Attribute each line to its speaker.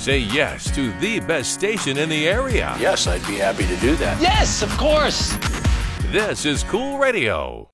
Speaker 1: Say yes to the best station in the area.
Speaker 2: Yes, I'd be happy to do that.
Speaker 3: Yes, of course.
Speaker 1: This is Cool Radio.